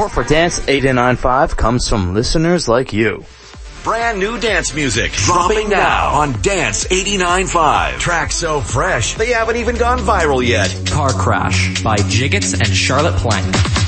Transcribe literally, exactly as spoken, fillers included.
Support for Dance eight nine five comes from listeners like you. Brand new dance music dropping now on Dance eighty-nine point five. Tracks so fresh, they haven't even gone viral yet. Car Crash by Jiggets and Charlotte Plank.